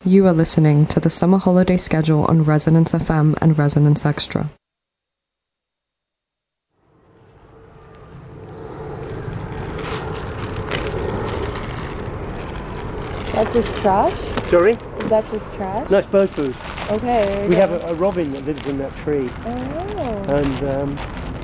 You are listening to the summer holiday schedule on Resonance FM and Resonance Extra. Is that just trash? Sorry? Is that just trash? No, it's bird food. Okay. We have a robin that lives in that tree. Oh. And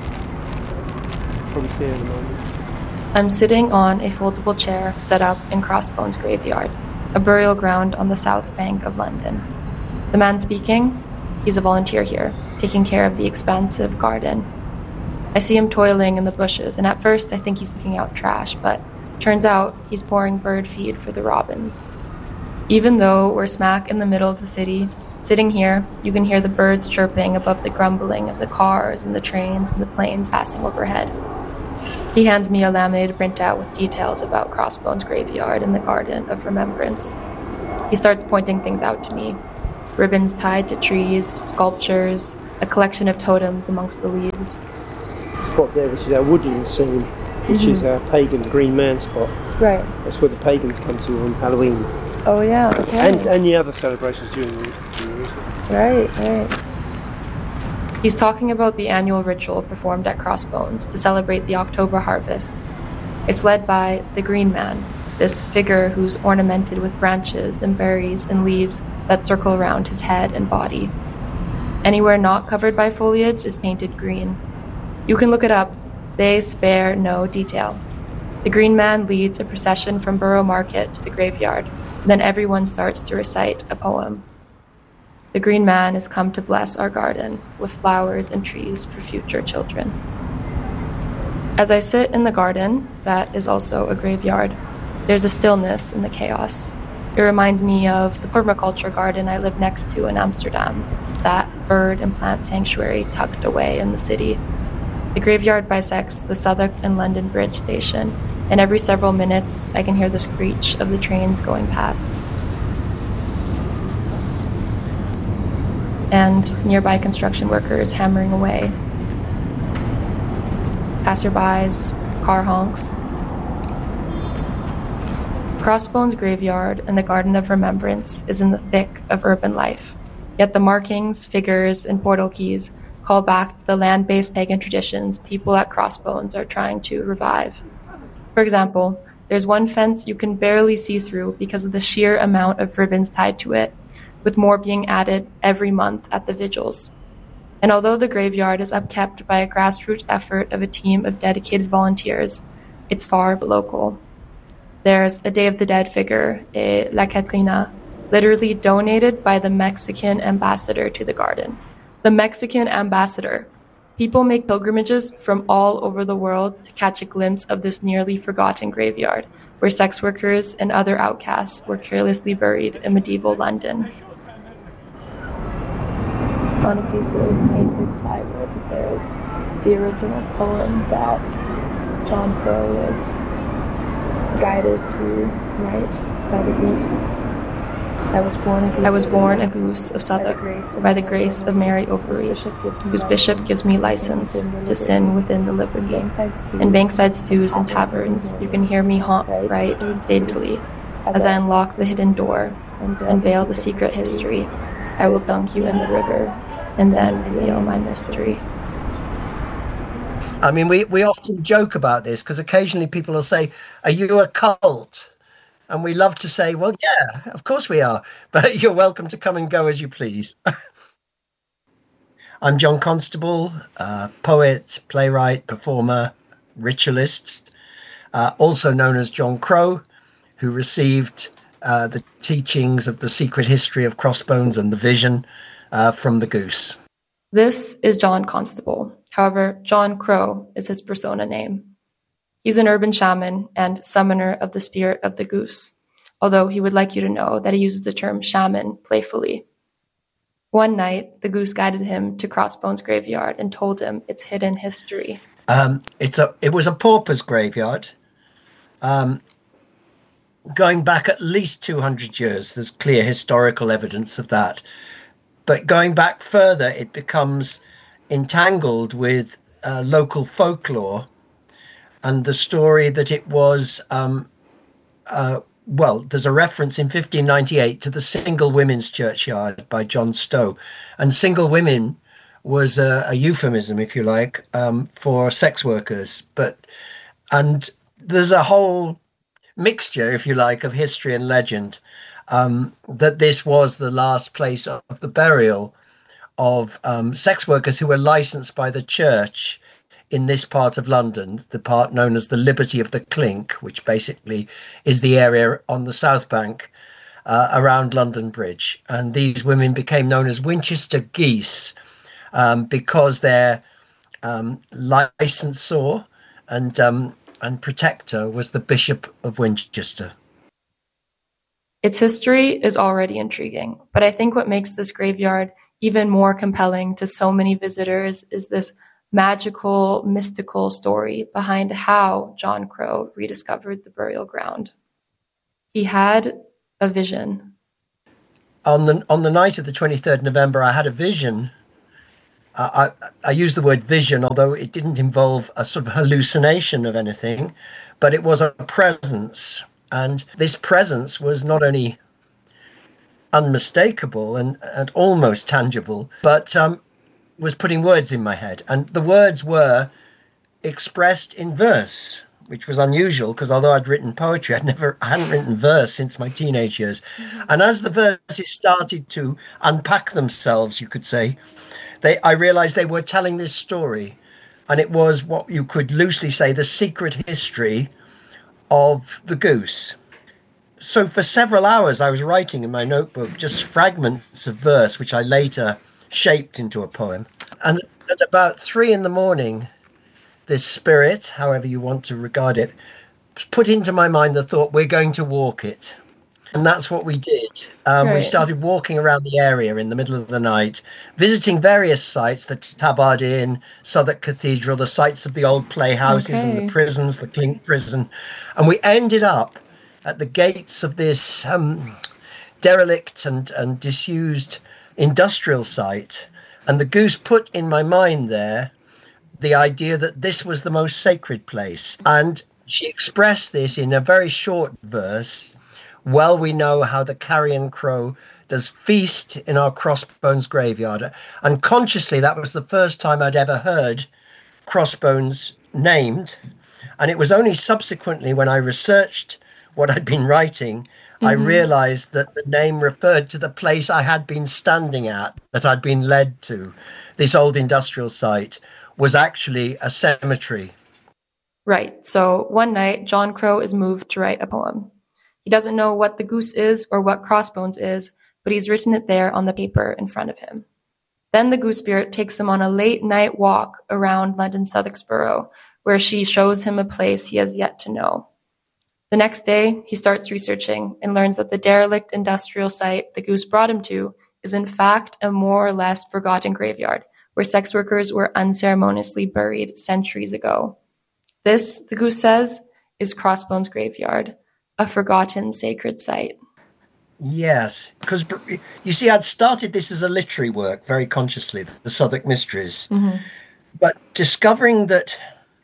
probably see her in a moment. I'm sitting on a foldable chair set up in Crossbones Graveyard, a burial ground on the south bank of London. The man speaking, he's a volunteer here, taking care of the expansive garden. I see him toiling in the bushes, and at first I think he's picking out trash, but turns out he's pouring bird feed for the robins. Even though we're smack in the middle of the city, sitting here, you can hear the birds chirping above the grumbling of the cars and the trains and the planes passing overhead. He hands me a laminated printout with details about Crossbones Graveyard and the Garden of Remembrance. He starts pointing things out to me. Ribbons tied to trees, sculptures, a collection of totems amongst the leaves. The spot there, which is our woodland scene, which is our pagan Green Man spot. Right. That's where the pagans come to on Halloween. Oh yeah, okay. And the other celebrations during the year. Right. He's talking about the annual ritual performed at Crossbones to celebrate the October harvest. It's led by the Green Man, this figure who's ornamented with branches and berries and leaves that circle around his head and body. Anywhere not covered by foliage is painted green. You can look it up. They spare no detail. The Green Man leads a procession from Borough Market to the graveyard, and then everyone starts to recite a poem. The Green Man has come to bless our garden with flowers and trees for future children. As I sit in the garden, that is also a graveyard, there's a stillness in the chaos. It reminds me of the permaculture garden I live next to in Amsterdam, that bird and plant sanctuary tucked away in the city. The graveyard bisects the Southwark and London Bridge station, and every several minutes I can hear the screech of the trains going past. And nearby construction workers hammering away. Passerbys, car honks. Crossbones Graveyard and the Garden of Remembrance is in the thick of urban life, yet the markings, figures, and portal keys call back to the land-based pagan traditions people at Crossbones are trying to revive. For example, there's one fence you can barely see through because of the sheer amount of ribbons tied to it, with more being added every month at the vigils. And although the graveyard is upkept by a grassroots effort of a team of dedicated volunteers, it's far local. There's a Day of the Dead figure, a La Catrina, literally donated by the Mexican ambassador to the garden. The Mexican ambassador. People make pilgrimages from all over the world to catch a glimpse of this nearly forgotten graveyard, where sex workers and other outcasts were carelessly buried in medieval London. On a piece of painted plywood, there's the original poem that John Crow was guided to write by the goose. I was born a goose of Southwark by the grace of Mary Overy, whose bishop gives me license to sin within the liberty. In bankside stews and taverns, you can hear me haunt right daintily as I unlock the hidden door, unveil the secret history. I will dunk you in the river, and then reveal my mystery. I mean, we often joke about this because occasionally people will say, "Are you a cult?" And we love to say, "Well, yeah, of course we are, but you're welcome to come and go as you please." I'm John Constable, poet, playwright, performer, ritualist, also known as John Crow, who received the teachings of the secret history of Crossbones and the vision from the goose. This is John Constable. However, John Crow is his persona name. He's an urban shaman and summoner of the spirit of the goose, although he would like you to know that he uses the term shaman playfully. One night, the goose guided him to Crossbones Graveyard and told him its hidden history. It was a pauper's graveyard. Going back at least 200 years, there's clear historical evidence of that. But going back further, it becomes entangled with local folklore and the story that it was well, there's a reference in 1598 to the Single Women's Churchyard by John Stowe. And single women was a euphemism, if you like, for sex workers. And there's a whole mixture, if you like, of history and legend, that this was the last place of the burial of sex workers who were licensed by the church in this part of London, the part known as the Liberty of the Clink, which basically is the area on the South Bank around London Bridge. And these women became known as Winchester geese because their licensor and protector was the Bishop of Winchester. Its history is already intriguing, but I think what makes this graveyard even more compelling to so many visitors is this magical, mystical story behind how John Crow rediscovered the burial ground. He had a vision. On the night of the 23rd November, I had a vision. I use the word vision, although it didn't involve a sort of hallucination of anything, but it was a presence. And this presence was not only unmistakable and almost tangible, but was putting words in my head. And the words were expressed in verse, which was unusual because although I'd written poetry, I hadn't written verse since my teenage years. And as the verses started to unpack themselves, you could say, I realized they were telling this story. And it was what you could loosely say the secret history of the goose. So for several hours, I was writing in my notebook just fragments of verse, which I later shaped into a poem. And at about 3 a.m, this spirit, however you want to regard it, put into my mind the thought, we're going to walk it. And that's what we did. We started walking around the area in the middle of the night, visiting various sites, the Tabard Inn, Southwark Cathedral, the sites of the old playhouses and the prisons, the Clink prison. And we ended up at the gates of this derelict and disused industrial site. And the goose put in my mind there the idea that this was the most sacred place. And she expressed this in a very short verse. Well, we know how the carrion crow does feast in our Crossbones graveyard. Unconsciously, that was the first time I'd ever heard Crossbones named. And it was only subsequently when I researched what I'd been writing, I realized that the name referred to the place I had been standing at, that I'd been led to. This old industrial site was actually a cemetery. Right. So one night, John Crow is moved to write a poem. He doesn't know what the goose is or what Crossbones is, but he's written it there on the paper in front of him. Then the goose spirit takes him on a late night walk around London Southwark Borough, where she shows him a place he has yet to know. The next day, he starts researching and learns that the derelict industrial site the goose brought him to is in fact a more or less forgotten graveyard where sex workers were unceremoniously buried centuries ago. This, the goose says, is Crossbones Graveyard, a forgotten sacred site. Yes, because you see, I'd started this as a literary work very consciously, the Southwark Mysteries. But discovering that,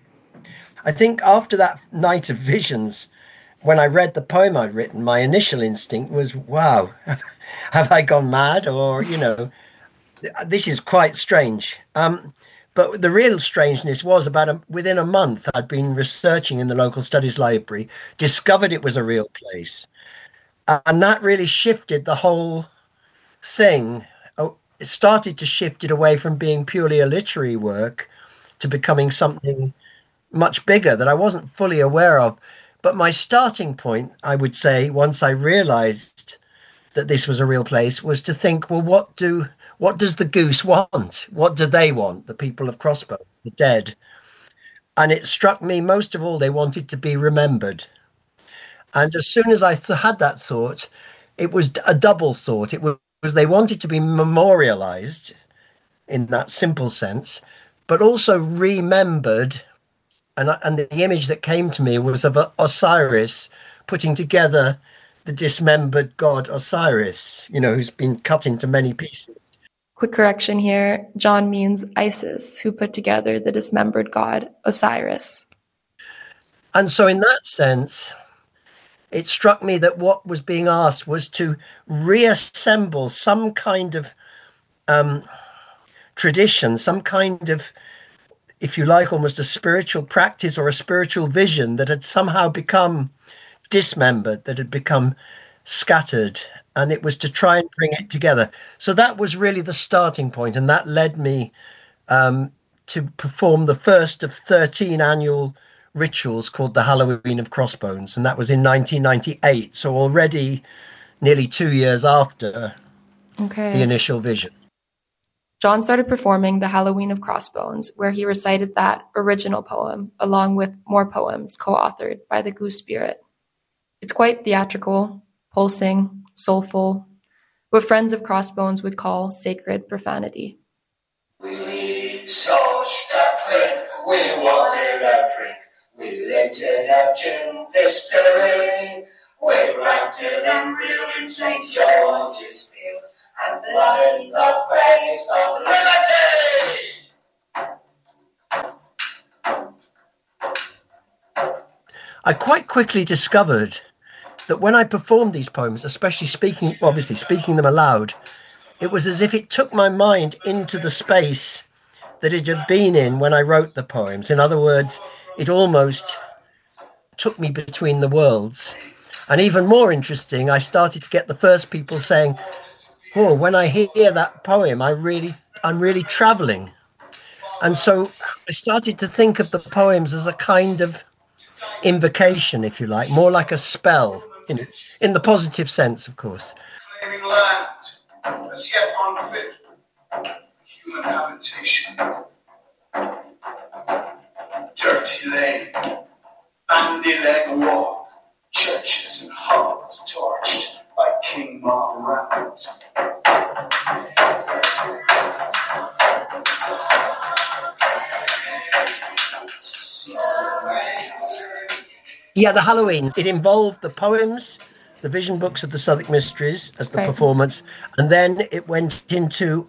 I think after that night of visions, when I read the poem I'd written, my initial instinct was, wow, have I gone mad? Or, this is quite strange. But the real strangeness was within a month, I'd been researching in the local studies library, discovered it was a real place. And that really shifted the whole thing. It started to shift it away from being purely a literary work to becoming something much bigger that I wasn't fully aware of. But my starting point, I would say, once I realized that this was a real place, was to think, well, what does the goose want? What do they want, the people of Crossbones, the dead? And it struck me, most of all, they wanted to be remembered. And as soon as I had that thought, it was a double thought. It was they wanted to be memorialized in that simple sense, but also remembered. And the image that came to me was of Osiris putting together the dismembered god Osiris, who's been cut into many pieces. Quick correction here. John means Isis, who put together the dismembered god Osiris. And so in that sense, it struck me that what was being asked was to reassemble some kind of tradition, some kind of, if you like, almost a spiritual practice or a spiritual vision that had somehow become dismembered, that had become scattered, and it was to try and bring it together. So that was really the starting point, and that led me to perform the first of 13 annual rituals called the Halloween of Crossbones, and that was in 1998, so already nearly 2 years after the initial vision. John started performing the Halloween of Crossbones, where he recited that original poem, along with more poems co-authored by the Goose Spirit. It's quite theatrical, pulsing, soulful, what friends of Crossbones would call sacred profanity. We sauced that drink, we wanted that drink, we lifted that gin distillery, we ranted and reeled in St. George's Fields, and bloodied the face of liberty! I quite quickly discovered that when I performed these poems, especially obviously speaking them aloud, it was as if it took my mind into the space that it had been in when I wrote the poems. In other words, it almost took me between the worlds. And even more interesting, I started to get the first people saying, oh, when I hear that poem, I'm really traveling. And so I started to think of the poems as a kind of invocation, if you like, more like a spell, in the positive sense, of course. Claiming land, as yet unfit, human habitation. Dirty lane, bandy leg walk, churches and hearts torched by King Mark Rabbit. Yeah, the Halloween, it involved the poems, the vision books of the Southwark Mysteries as the performance, and then it went into,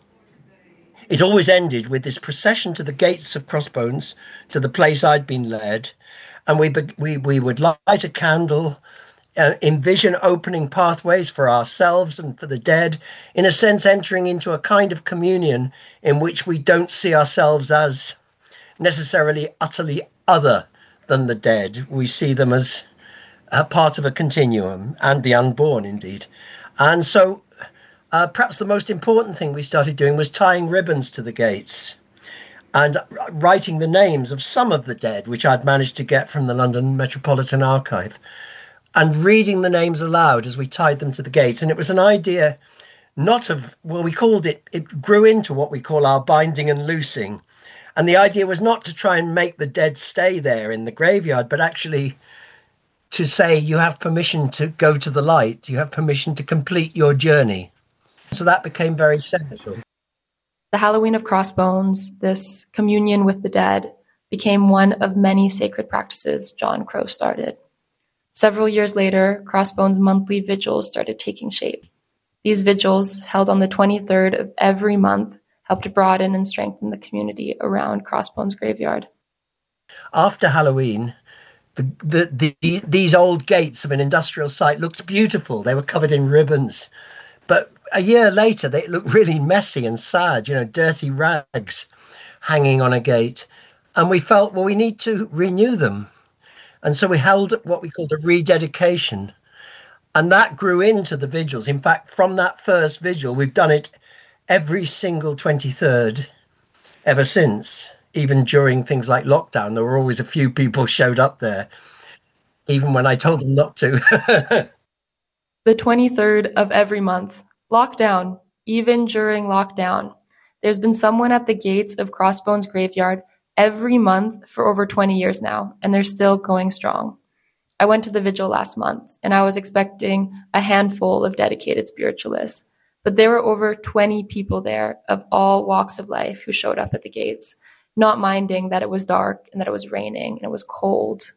it always ended with this procession to the gates of Crossbones, to the place I'd been led, and we would light a candle, envision opening pathways for ourselves and for the dead, in a sense entering into a kind of communion in which we don't see ourselves as necessarily utterly other than the dead. We see them as a part of a continuum, and the unborn indeed. And so perhaps the most important thing we started doing was tying ribbons to the gates and writing the names of some of the dead, which I'd managed to get from the London Metropolitan Archive, and reading the names aloud as we tied them to the gates. And it was an idea not of, well, we called it, it grew into what we call our binding and loosing. And the idea was not to try and make the dead stay there in the graveyard, but actually to say you have permission to go to the light, you have permission to complete your journey. So that became very central. The Halloween of Crossbones, this communion with the dead, became one of many sacred practices John Crow started. Several years later, Crossbones' monthly vigils started taking shape. These vigils, held on the 23rd of every month, helped broaden and strengthen the community around Crossbones Graveyard. After Halloween, these old gates of an industrial site looked beautiful. They were covered in ribbons. But a year later, they looked really messy and sad, dirty rags hanging on a gate. And we felt, well, we need to renew them. And so we held what we called a rededication. And that grew into the vigils. In fact, from that first vigil, we've done it every single 23rd ever since. Even during things like lockdown, there were always a few people showed up there, even when I told them not to. The 23rd of every month, lockdown, even during lockdown. There's been someone at the gates of Crossbones Graveyard every month for over 20 years now, and they're still going strong. I went to the vigil last month, and I was expecting a handful of dedicated spiritualists, but there were over 20 people there of all walks of life who showed up at the gates, not minding that it was dark and that it was raining and it was cold.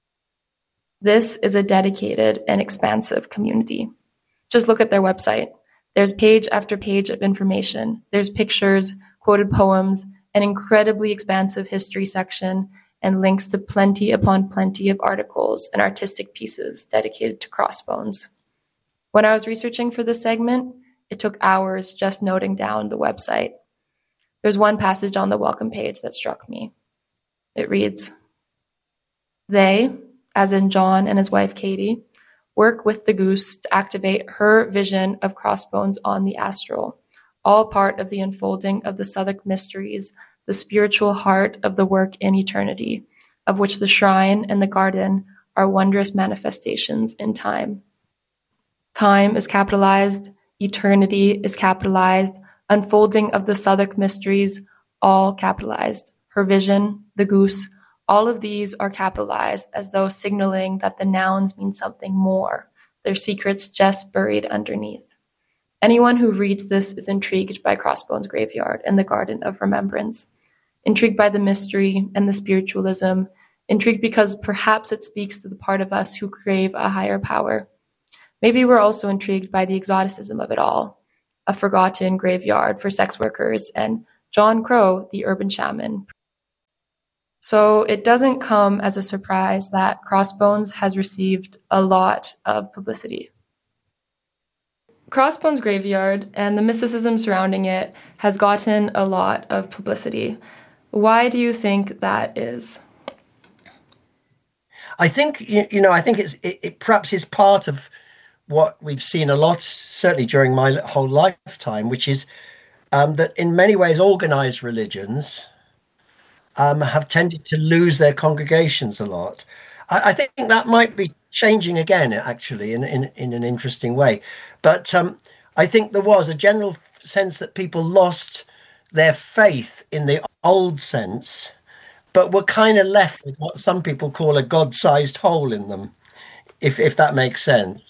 This is a dedicated and expansive community. Just look at their website. There's page after page of information. There's pictures, quoted poems, an incredibly expansive history section, and links to plenty upon plenty of articles and artistic pieces dedicated to Crossbones. When I was researching for this segment, it took hours just noting down the website. There's one passage on the welcome page that struck me. It reads, "They, as in John and his wife Katie, work with the goose to activate her vision of Crossbones on the astral, all part of the unfolding of the Southwark mysteries, the spiritual heart of the work in eternity, of which the shrine and the garden are wondrous manifestations in time." Time is capitalized, eternity is capitalized, unfolding of the Southwark mysteries, all capitalized. Her vision, the goose, all of these are capitalized as though signaling that the nouns mean something more, their secrets just buried underneath. Anyone who reads this is intrigued by Crossbones Graveyard and the Garden of Remembrance, intrigued by the mystery and the spiritualism, intrigued because perhaps it speaks to the part of us who crave a higher power. Maybe we're also intrigued by the exoticism of it all, a forgotten graveyard for sex workers, and John Crow, the urban shaman. So it doesn't come as a surprise that Crossbones has received a lot of publicity. Crossbones Graveyard and the mysticism surrounding it has gotten a lot of publicity. Why do you think that is? I think, I think it perhaps is part of what we've seen a lot, certainly during my whole lifetime, which is that in many ways organized religions have tended to lose their congregations a lot. I think that might be changing again, actually, in an interesting way. But I think there was a general sense that people lost their faith in the old sense, but were kind of left with what some people call a God-sized hole in them, if that makes sense.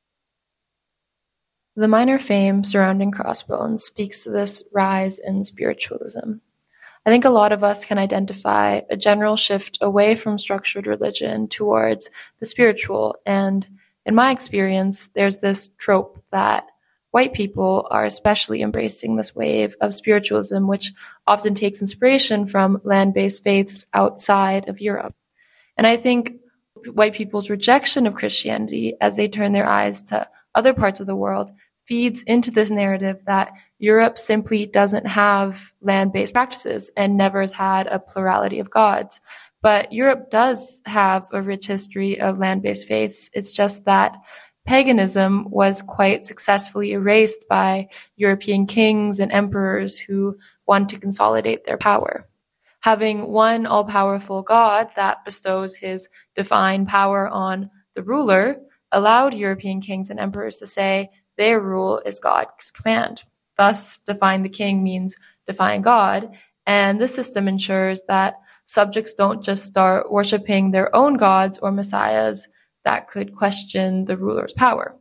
The minor fame surrounding Crossbones speaks to this rise in spiritualism. I think a lot of us can identify a general shift away from structured religion towards the spiritual, and in my experience, there's this trope that white people are especially embracing this wave of spiritualism, which often takes inspiration from land-based faiths outside of Europe. And I think white people's rejection of Christianity as they turn their eyes to other parts of the world feeds into this narrative that Europe simply doesn't have land-based practices and never has had a plurality of gods. But Europe does have a rich history of land-based faiths. It's just that paganism was quite successfully erased by European kings and emperors who wanted to consolidate their power. Having one all-powerful God that bestows his divine power on the ruler allowed European kings and emperors to say their rule is God's command. Thus, defying the king means defying God, and this system ensures that subjects don't just start worshiping their own gods or messiahs that could question the ruler's power.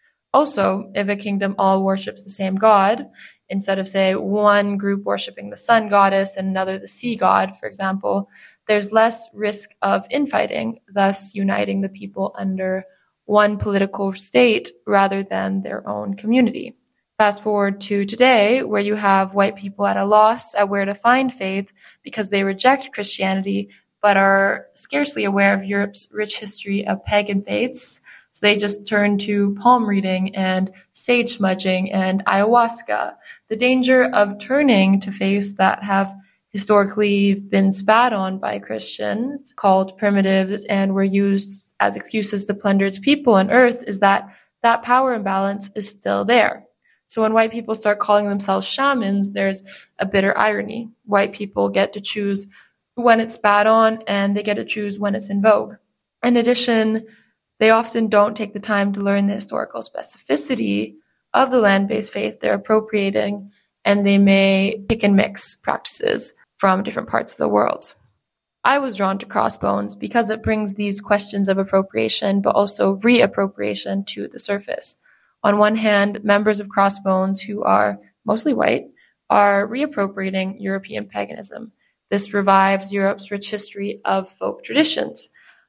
Also, if a kingdom all worships the same god, instead of, say, one group worshiping the sun goddess and another the sea god, for example, there's less risk of infighting, thus uniting the people under one political state rather than their own community. Fast forward to today, where you have white people at a loss at where to find faith because they reject Christianity but are scarcely aware of Europe's rich history of pagan faiths. So they just turn to palm reading and sage smudging and ayahuasca. The danger of turning to faiths that have historically been spat on by Christians, called primitives, and were used as excuses to plunder its people on earth is that power imbalance is still there. So when white people start calling themselves shamans, there's a bitter irony. White people get to choose when it's spat on, and they get to choose when it's in vogue. In addition, they often don't take the time to learn the historical specificity of the land-based faith they're appropriating, and they may pick and mix practices from different parts of the world. I was drawn to Crossbones because it brings these questions of appropriation, but also reappropriation to the surface. On one hand, members of Crossbones, who are mostly white, are reappropriating European paganism. This revives Europe's rich history of folk traditions.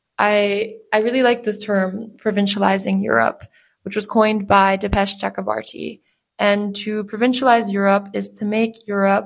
I really like this term, provincializing Europe, which was coined by Dipesh Chakrabarty. And to provincialize Europe is to make Europe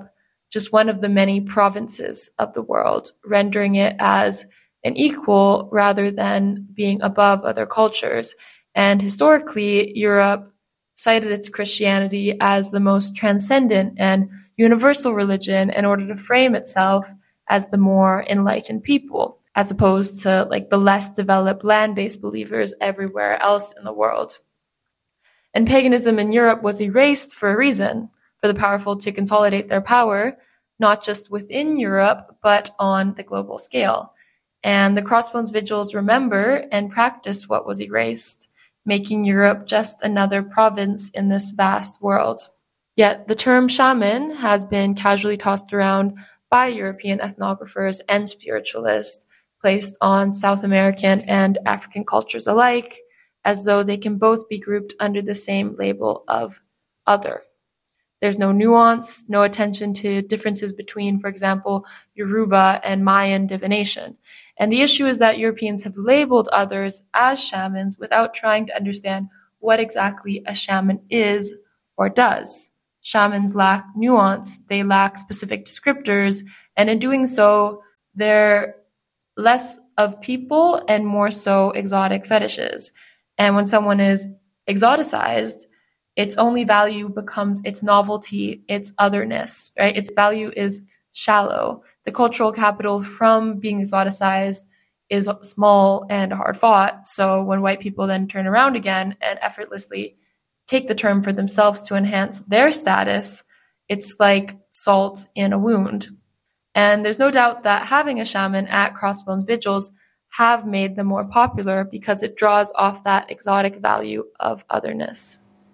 just one of the many provinces of the world, rendering it as an equal rather than being above other cultures. And historically, Europe cited its Christianity as the most transcendent and universal religion in order to frame itself as the more enlightened people, as opposed to like the less developed land-based believers everywhere else in the world. And paganism in Europe was erased for a reason, for the powerful to consolidate their power, not just within Europe, but on the global scale. And the Crossbones Vigils remember and practice what was erased, making Europe just another province in this vast world. Yet the term shaman has been casually tossed around by European ethnographers and spiritualists, placed on South American and African cultures alike, as though they can both be grouped under the same label of other. There's no nuance, no attention to differences between, for example, Yoruba and Mayan divination. And the issue is that Europeans have labeled others as shamans without trying to understand what exactly a shaman is or does. Shamans lack nuance, they lack specific descriptors, and in doing so, they're less of people and more so exotic fetishes. And when someone is exoticized, its only value becomes its novelty, its otherness, right? Its value is shallow. The cultural capital from being exoticized is small and hard fought. So when white people then turn around again and effortlessly take the term for themselves to enhance their status, it's like salt in a wound. And there's no doubt that having a shaman at Crossbones Vigils have made them more popular because it draws off that exotic value of otherness.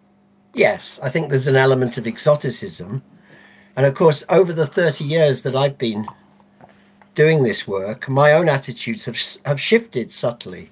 Yes, I think there's an element of exoticism. And of course, over the 30 years that I've been doing this work, my own attitudes have shifted subtly.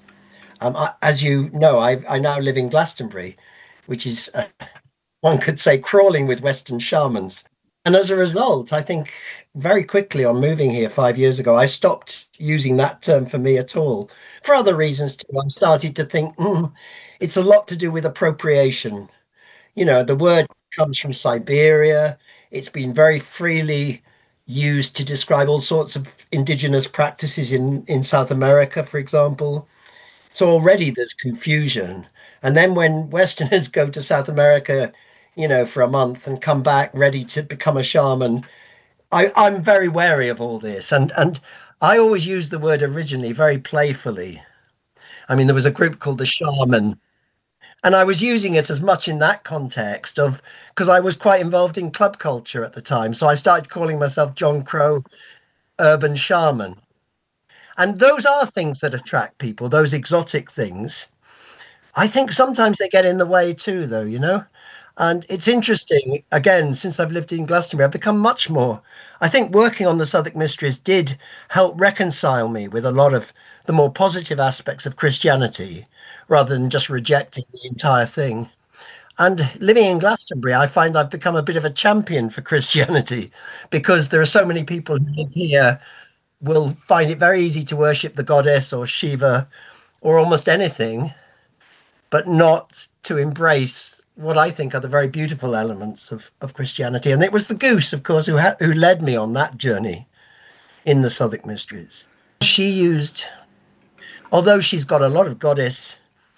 As you know, I now live in Glastonbury, which is, one could say, crawling with Western shamans. And as a result, I think very quickly on moving here 5 years ago, I stopped using that term for me at all. For other reasons too, I started to think, it's a lot to do with appropriation. You know, the word comes from Siberia. It's been very freely used to describe all sorts of indigenous practices in South America, for example. So already there's confusion. And then when Westerners go to South America, you know, for a month and come back ready to become a shaman, I'm very wary of all this. And I always used the word originally very playfully. I mean, there was a group called the Shaman, and I was using it as much in that context of, because I was quite involved in club culture at the time. So I started calling myself John Crow Urban Shaman. And those are things that attract people, those exotic things. I think sometimes they get in the way too, though, you know. And it's interesting, again, since I've lived in Glastonbury, I've become much more, I think working on the Southwark Mysteries did help reconcile me with a lot of the more positive aspects of Christianity, rather than just rejecting the entire thing. And living in Glastonbury, I find I've become a bit of a champion for Christianity, because there are so many people who live here will find it very easy to worship the goddess or Shiva or almost anything, but not to embrace what I think are the very beautiful elements of Christianity. And it was the goose, of course, who led me on that journey in the Southwark Mysteries. She used, although she's got a lot of goddess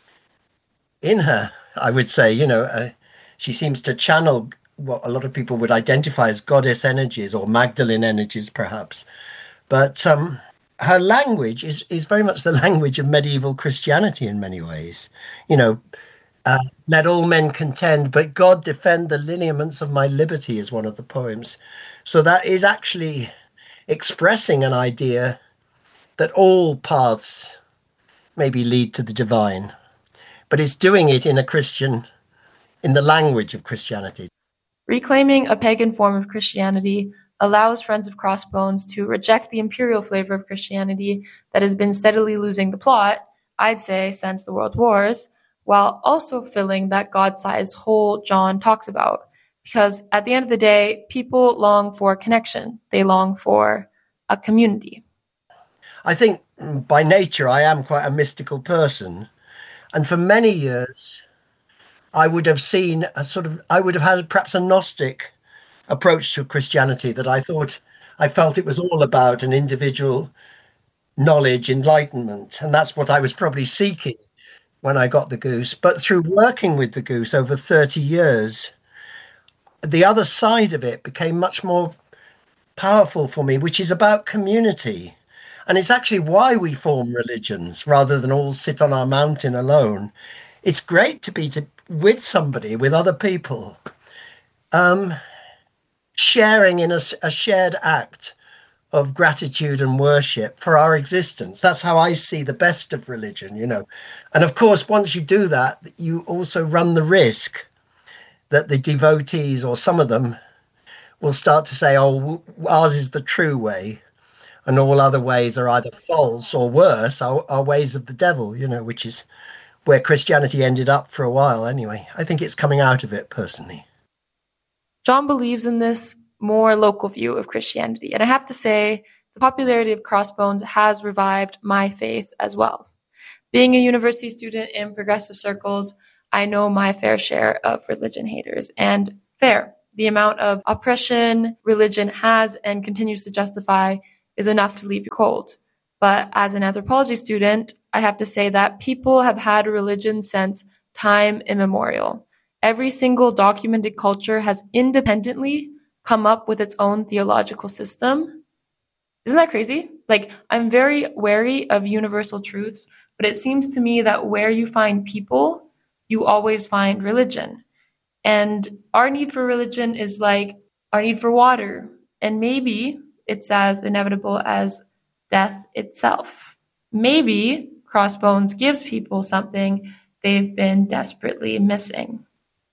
in her, I would say, you know, she seems to channel what a lot of people would identify as goddess energies or Magdalene energies, perhaps. But her language is very much the language of medieval Christianity in many ways. You know, let all men contend, but God defend the lineaments of my liberty is one of the poems. So that is actually expressing an idea that all paths maybe lead to the divine, but it's doing it in the language of Christianity. Reclaiming a pagan form of Christianity allows Friends of Crossbones to reject the imperial flavor of Christianity that has been steadily losing the plot, I'd say, since the World Wars, while also filling that God-sized hole John talks about. Because at the end of the day, people long for connection. They long for a community. I think by nature, I am quite a mystical person. And for many years, I would have had perhaps a Gnostic approach to Christianity that I felt it was all about an individual knowledge, enlightenment. And that's what I was probably seeking when I got the Goose. But through working with the Goose over 30 years, the other side of it became much more powerful for me, which is about community. And it's actually why we form religions rather than all sit on our mountain alone. It's great to be with somebody, with other people, sharing in a shared act of gratitude and worship for our existence. That's how I see the best of religion, you know. And of course, once you do that, you also run the risk that the devotees, or some of them, will start to say, oh, ours is the true way, and all other ways are either false or worse, are ways of the devil, you know, which is where Christianity ended up for a while anyway. I think it's coming out of it personally. John believes in this more local view of Christianity, and I have to say, the popularity of Crossbones has revived my faith as well. Being a university student in progressive circles, I know my fair share of religion haters, and fair. The amount of oppression religion has and continues to justify is enough to leave you cold. But as an anthropology student, I have to say that people have had a religion since time immemorial. Every single documented culture has independently come up with its own theological system. Isn't that crazy? Like, I'm very wary of universal truths, but it seems to me that where you find people, you always find religion. And our need for religion is like our need for water. And maybe it's as inevitable as death itself. Maybe Crossbones gives people something they've been desperately missing.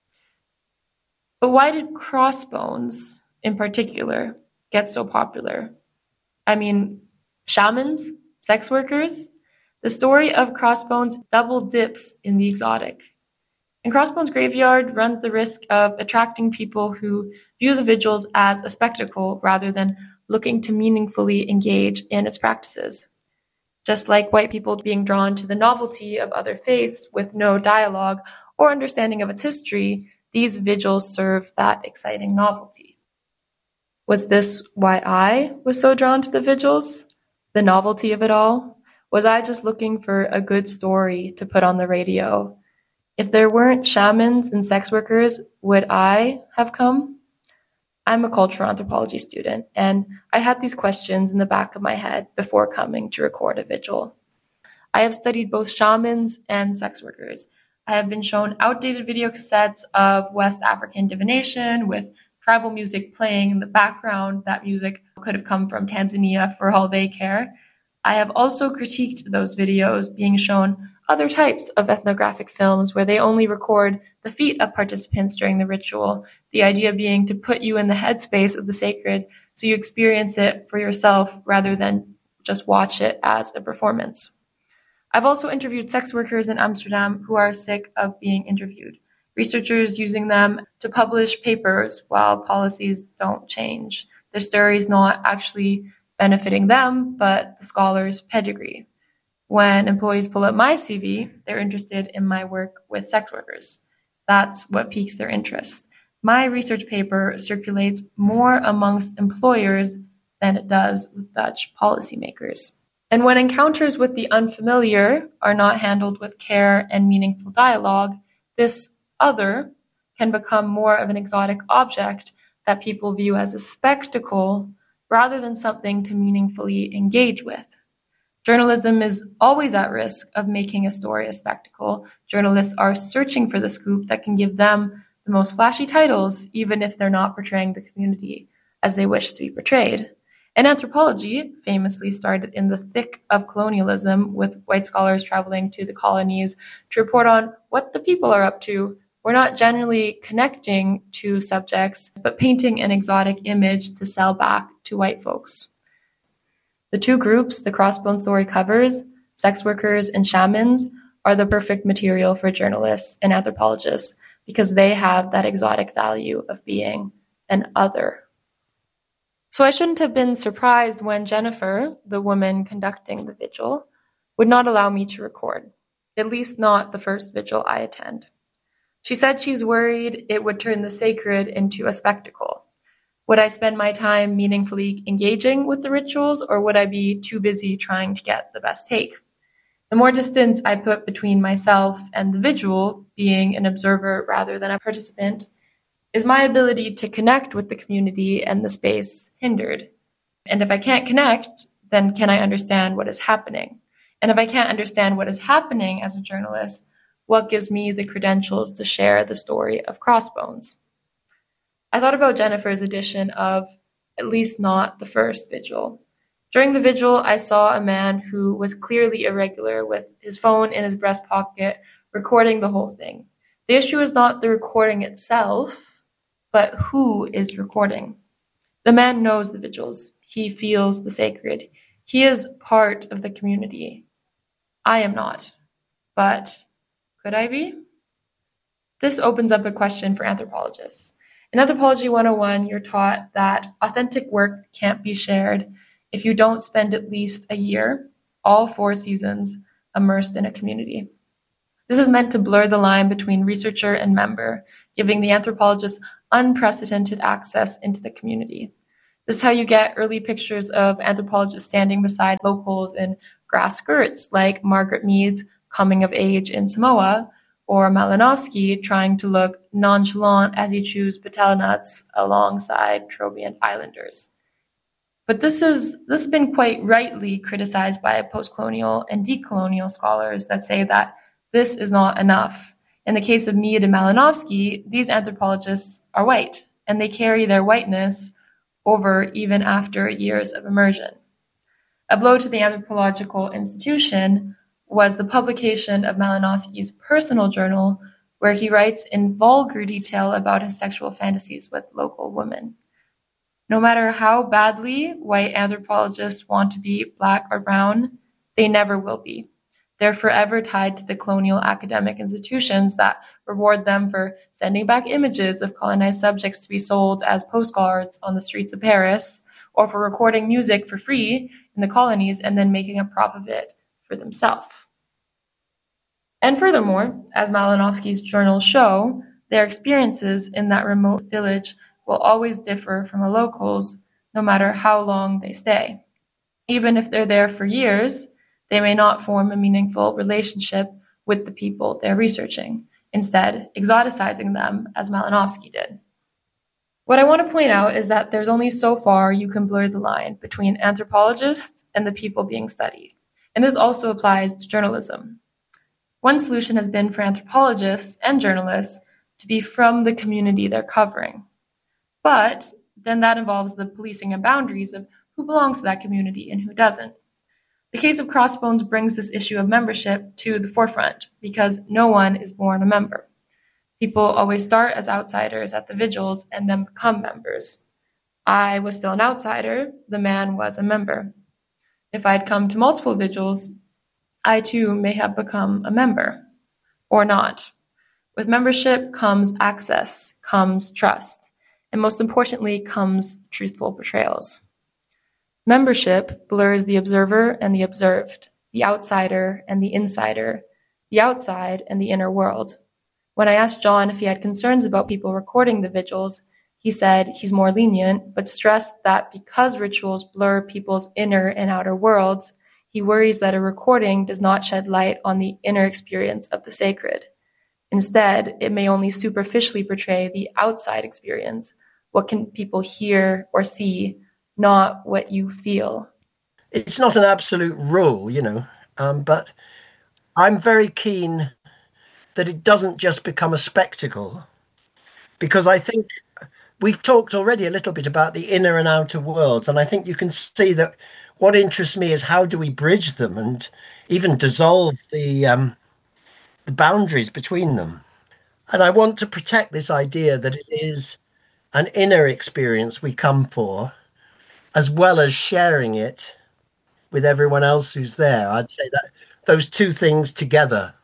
But why did Crossbones, in particular, get so popular? I mean, shamans, sex workers? The story of Crossbones double dips in the exotic. And Crossbones Graveyard runs the risk of attracting people who view the vigils as a spectacle rather than looking to meaningfully engage in its practices. Just like white people being drawn to the novelty of other faiths with no dialogue or understanding of its history, these vigils serve that exciting novelty. Was this why I was so drawn to the vigils? The novelty of it all? Was I just looking for a good story to put on the radio? If there weren't shamans and sex workers, would I have come? I'm a cultural anthropology student, and I had these questions in the back of my head before coming to record a vigil. I have studied both shamans and sex workers. I have been shown outdated video cassettes of West African divination with tribal music playing in the background. That music could have come from Tanzania for all they care. I have also critiqued those videos being shown other types of ethnographic films where they only record the feet of participants during the ritual, the idea being to put you in the headspace of the sacred so you experience it for yourself rather than just watch it as a performance. I've also interviewed sex workers in Amsterdam who are sick of being interviewed, researchers using them to publish papers while policies don't change. Their stories not actually benefiting them, but the scholar's pedigree. When employees pull up my CV, they're interested in my work with sex workers. That's what piques their interest. My research paper circulates more amongst employers than it does with Dutch policymakers. And when encounters with the unfamiliar are not handled with care and meaningful dialogue, this other can become more of an exotic object that people view as a spectacle rather than something to meaningfully engage with. Journalism is always at risk of making a story a spectacle. Journalists are searching for the scoop that can give them the most flashy titles, even if they're not portraying the community as they wish to be portrayed. And anthropology famously started in the thick of colonialism, with white scholars traveling to the colonies to report on what the people are up to. We're not generally connecting to subjects, but painting an exotic image to sell back to white folks. The two groups the Crossbone story covers, sex workers and shamans, are the perfect material for journalists and anthropologists because they have that exotic value of being an other. So I shouldn't have been surprised when Jennifer, the woman conducting the vigil, would not allow me to record, at least not the first vigil I attend. She said she's worried it would turn the sacred into a spectacle. Would I spend my time meaningfully engaging with the rituals, or would I be too busy trying to get the best take? The more distance I put between myself and the vigil, being an observer rather than a participant, is my ability to connect with the community and the space hindered. And if I can't connect, then can I understand what is happening? And if I can't understand what is happening as a journalist, what gives me the credentials to share the story of Crossbones? I thought about Jennifer's edition of At Least Not the First Vigil. During the vigil, I saw a man who was clearly irregular with his phone in his breast pocket, recording the whole thing. The issue is not the recording itself, but who is recording. The man knows the vigils. He feels the sacred. He is part of the community. I am not, but could I be? This opens up a question for anthropologists. In Anthropology 101, you're taught that authentic work can't be shared if you don't spend at least a year, all 4 seasons, immersed in a community. This is meant to blur the line between researcher and member, giving the anthropologist unprecedented access into the community. This is how you get early pictures of anthropologists standing beside locals in grass skirts, like Margaret Mead's Coming of Age in Samoa, or Malinowski trying to look nonchalant as he chews patella nuts alongside Trobriand Islanders. But this has been quite rightly criticized by post-colonial and decolonial scholars that say that this is not enough. In the case of Mead and Malinowski, these anthropologists are white, and they carry their whiteness over even after years of immersion. A blow to the anthropological institution was the publication of Malinowski's personal journal, where he writes in vulgar detail about his sexual fantasies with local women. No matter how badly white anthropologists want to be black or brown, they never will be. They're forever tied to the colonial academic institutions that reward them for sending back images of colonized subjects to be sold as postcards on the streets of Paris, or for recording music for free in the colonies and then making a prop of it for themselves. And furthermore, as Malinowski's journals show, their experiences in that remote village will always differ from a local's, no matter how long they stay. Even if they're there for years, they may not form a meaningful relationship with the people they're researching, instead exoticizing them as Malinowski did. What I want to point out is that there's only so far you can blur the line between anthropologists and the people being studied, and this also applies to journalism. One solution has been for anthropologists and journalists to be from the community they're covering. But then that involves the policing and boundaries of who belongs to that community and who doesn't. The case of Crossbones brings this issue of membership to the forefront because no one is born a member. People always start as outsiders at the vigils and then become members. I was still an outsider, the man was a member. If I had come to multiple vigils, I too may have become a member, or not. With membership comes access, comes trust, and most importantly comes truthful portrayals. Membership blurs the observer and the observed, the outsider and the insider, the outside and the inner world. When I asked John if he had concerns about people recording the vigils, he said he's more lenient, but stressed that because rituals blur people's inner and outer worlds, he worries that a recording does not shed light on the inner experience of the sacred. Instead, it may only superficially portray the outside experience. What can people hear or see, not what you feel? It's not an absolute rule, but I'm very keen that it doesn't just become a spectacle, because I think we've talked already a little bit about the inner and outer worlds, and I think you can see that what interests me is how do we bridge them and even dissolve the boundaries between them. And I want to protect this idea that it is an inner experience we come for, as well as sharing it with everyone else who's there. I'd say that those two things together.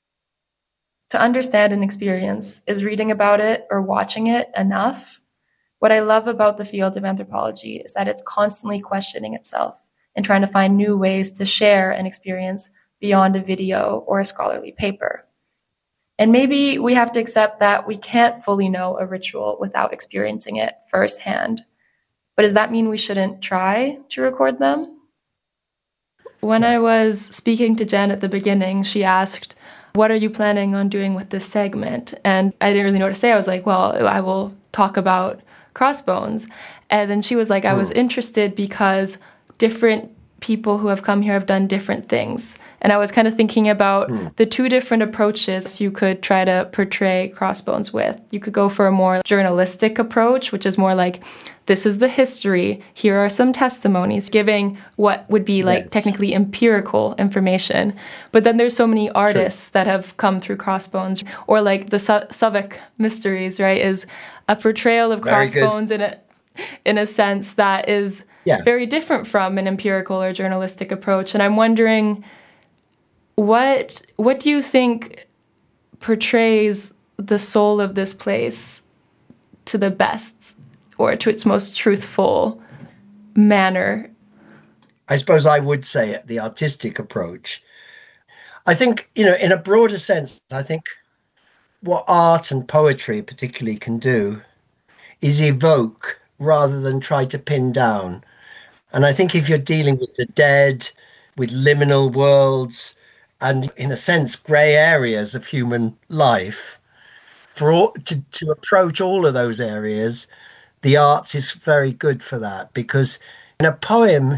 To understand an experience, is reading about it or watching it enough? What I love about the field of anthropology is that it's constantly questioning itself and trying to find new ways to share an experience beyond a video or a scholarly paper. And maybe we have to accept that we can't fully know a ritual without experiencing it firsthand. But does that mean we shouldn't try to record them? When I was speaking to Jen at the beginning, she asked, what are you planning on doing with this segment? And I didn't really know what to say. I was like, well, I will talk about Crossbones. And then she was like, I was interested because different people who have come here have done different things. And I was kind of thinking about the two different approaches you could try to portray Crossbones with. You could go for a more journalistic approach, which is more like, this is the history, here are some testimonies, giving what would be like technically empirical information. But then there's so many artists that have come through Crossbones, or like the Southwark Mysteries, right, is a portrayal of Crossbones in a sense that is very different from an empirical or journalistic approach. And I'm wondering, what do you think portrays the soul of this place to the best, or to its most truthful manner? I suppose I would say the artistic approach. I think, in a broader sense, I think what art and poetry particularly can do is evoke rather than try to pin down. And I think if you're dealing with the dead, with liminal worlds, and in a sense, grey areas of human life, to approach all of those areas, the arts is very good for that. Because in a poem,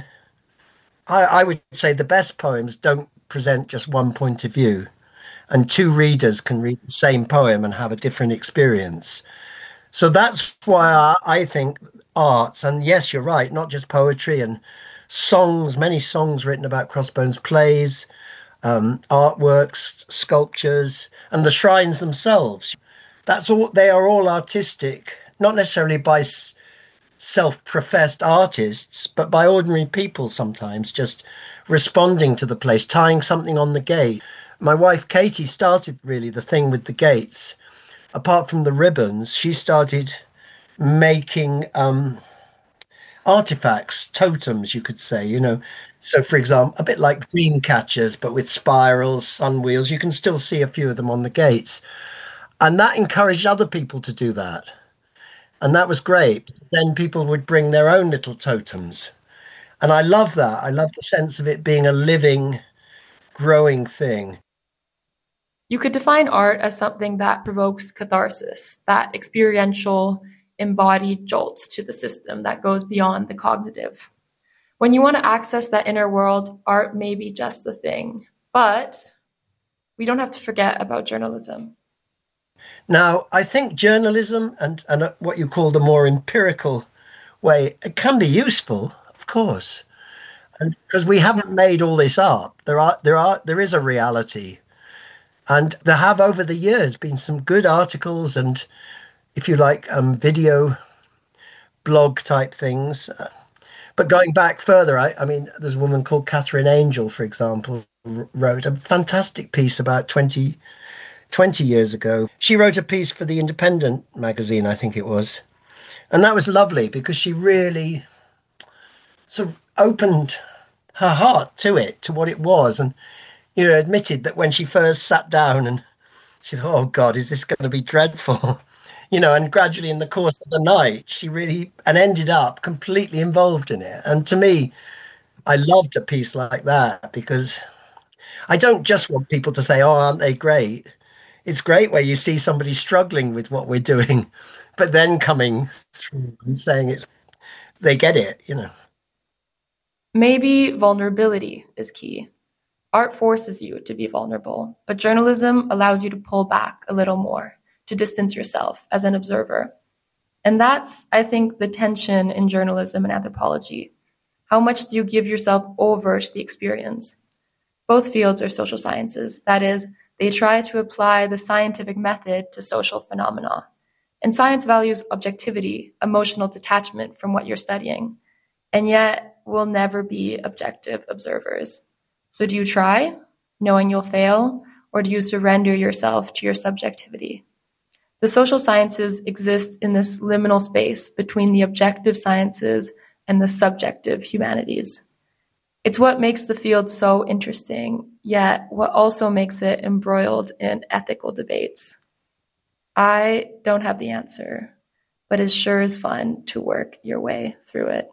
I would say the best poems don't present just one point of view, and two readers can read the same poem and have a different experience. So that's why I think arts, and yes, you're right, not just poetry and songs, many songs written about Crossbones, plays, artworks, sculptures, and the shrines themselves. They are all artistic, not necessarily by self-professed artists, but by ordinary people sometimes, just responding to the place, tying something on the gate. My wife, Katie, started really the thing with the gates. Apart from the ribbons, she started making artifacts, totems, you could say, So, for example, a bit like dream catchers, but with spirals, sun wheels. You can still see a few of them on the gates. And that encouraged other people to do that. And that was great. Then people would bring their own little totems. And I love that. I love the sense of it being a living, growing thing. You could define art as something that provokes catharsis, that experiential, embodied jolt to the system that goes beyond the cognitive. When you want to access that inner world, art may be just the thing. But we don't have to forget about journalism. Now, I think journalism and what you call the more empirical way, it can be useful, of course. And because we haven't made all this up, there is a reality. And there have over the years been some good articles and, if you like, video blog type things. But going back further, I mean, there's a woman called Catherine Angel, for example, wrote a fantastic piece about 20 years ago. She wrote a piece for the Independent magazine, I think it was. And that was lovely because she really sort of opened her heart to it, to what it was. And, admitted that when she first sat down and she thought, oh God, is this going to be dreadful? And gradually in the course of the night, she really, and ended up completely involved in it. And to me, I loved a piece like that because I don't just want people to say, oh, aren't they great? It's great where you see somebody struggling with what we're doing, but then coming through and saying they get it, Maybe vulnerability is key. Art forces you to be vulnerable, but journalism allows you to pull back a little more, to distance yourself as an observer. And that's, I think, the tension in journalism and anthropology. How much do you give yourself over to the experience? Both fields are social sciences. That is, they try to apply the scientific method to social phenomena. And science values objectivity, emotional detachment from what you're studying, and yet we'll never be objective observers. So do you try, knowing you'll fail, or do you surrender yourself to your subjectivity? The social sciences exist in this liminal space between the objective sciences and the subjective humanities. It's what makes the field so interesting, yet what also makes it embroiled in ethical debates. I don't have the answer, but it sure is fun to work your way through it.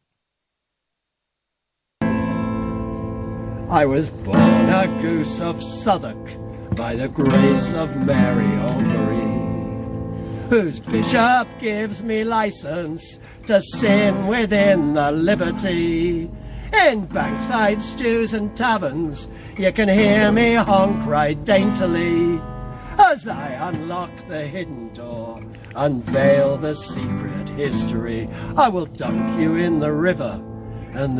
I was born a goose of Southwark by the grace of Mary O'Gree, whose bishop gives me license to sin within the liberty. In Bankside stews and taverns, you can hear me honk right daintily, as I unlock the hidden door, unveil the secret history. I will dunk you in the river, and